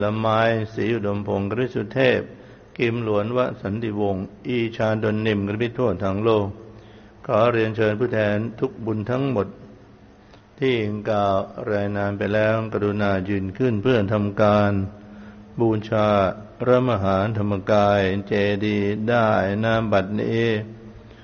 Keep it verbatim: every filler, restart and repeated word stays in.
ละไม้ศรีอุดมพงศ์กฤษสุเทพกิมหลวนวสันติวงศ์อีชาดลนิมกระพิทั่วทางโลกขอเรียนเชิญผู้แทนทุกบุญทั้งหมดที่กล่าวรายนามไปแล้วกรุณายืนขึ้นเพื่อทำการบูชาพระมหาธรรมกายเจดีย์ได้ณบัดนี้